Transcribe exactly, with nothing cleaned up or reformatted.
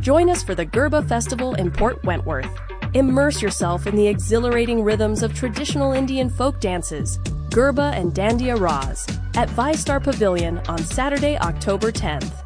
Join us for the Gerba Festival in Port Wentworth. Immerse yourself in the exhilarating rhythms of traditional Indian folk dances, Gerba and Dandiya Ras, at ViStar Pavilion on Saturday, October tenth.